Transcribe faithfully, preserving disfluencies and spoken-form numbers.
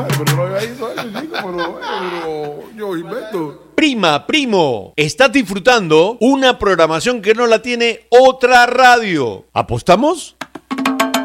Pero no había ido eso, chico, pero, pero yo invento. Prima, primo, estás disfrutando una programación que no la tiene otra radio. ¿Apostamos?